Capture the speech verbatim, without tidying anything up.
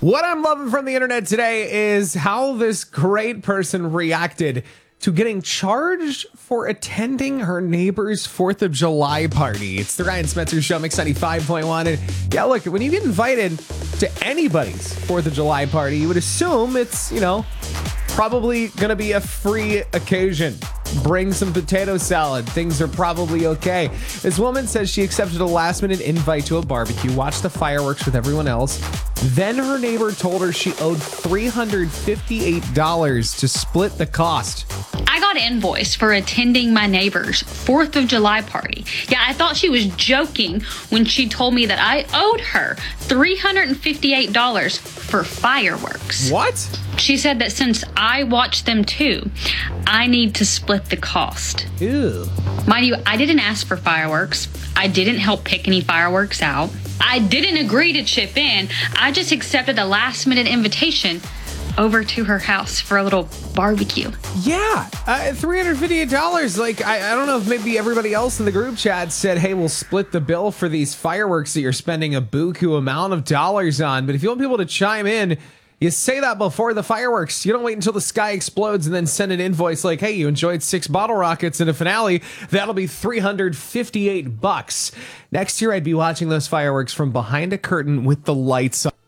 What I'm loving from the internet today is how this great person reacted to getting charged for attending her neighbor's fourth of July party. It's the Ryan Spencer Show, Mix ninety-five point one. And yeah, look, when you get invited to anybody's fourth of July party, you would assume it's, you know, probably going to be a free occasion. Bring some potato salad. Things are probably okay. This woman says she accepted a last minute invite to a barbecue, watched the fireworks with everyone else. Then her neighbor told her she owed three hundred fifty-eight dollars to split the cost. I got invoiced for attending my neighbor's fourth of July party. Yeah, I thought she was joking when she told me that I owed her three hundred fifty-eight dollars for fireworks. What? She said that since I watched them too, I need to split the cost. Ew. Mind you, I didn't ask for fireworks. I didn't help pick any fireworks out. I didn't agree to chip in. I just accepted a last minute invitation over to her house for a little barbecue. Yeah, uh, three hundred fifty-eight dollars. Like, I, I don't know if maybe everybody else in the group chat said, hey, we'll split the bill for these fireworks that you're spending a buku amount of dollars on. But if you want people to chime in, you say that before the fireworks. You don't wait until the sky explodes and then send an invoice like, hey, you enjoyed six bottle rockets in a finale. That'll be three hundred fifty-eight bucks. Next year, I'd be watching those fireworks from behind a curtain with the lights on.